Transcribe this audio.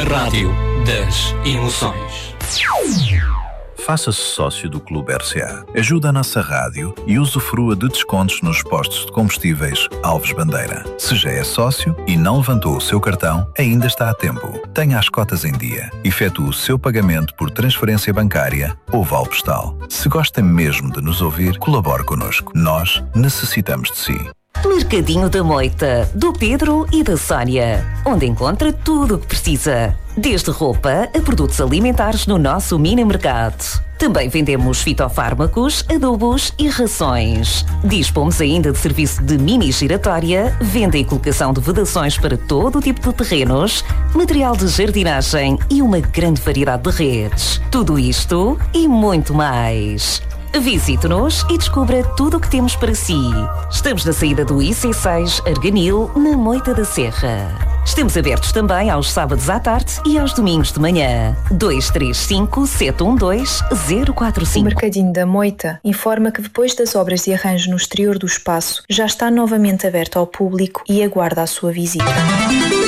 Rádio das Emoções. Faça-se sócio do Clube RCA. Ajude a nossa rádio e usufrua de descontos nos postos de combustíveis Alves Bandeira. Se já é sócio e não levantou o seu cartão, ainda está a tempo. Tenha as cotas em dia. Efetue o seu pagamento por transferência bancária ou vale postal. Se gosta mesmo de nos ouvir, colabore connosco. Nós necessitamos de si. Mercadinho da Moita, do Pedro e da Sónia, onde encontra tudo o que precisa, desde roupa a produtos alimentares no nosso mini mercado. Também vendemos fitofármacos, adubos e rações. Dispomos ainda de serviço de mini giratória, venda e colocação de vedações para todo o tipo de terrenos, material de jardinagem e uma grande variedade de redes. Tudo isto e muito mais. Visite-nos e descubra tudo o que temos para si. Estamos na saída do IC6 Arganil, na Moita da Serra. Estamos abertos também aos sábados à tarde e aos domingos de manhã. 235-712-045. O Mercadinho da Moita informa que depois das obras de arranjo no exterior do espaço, já está novamente aberto ao público e aguarda a sua visita.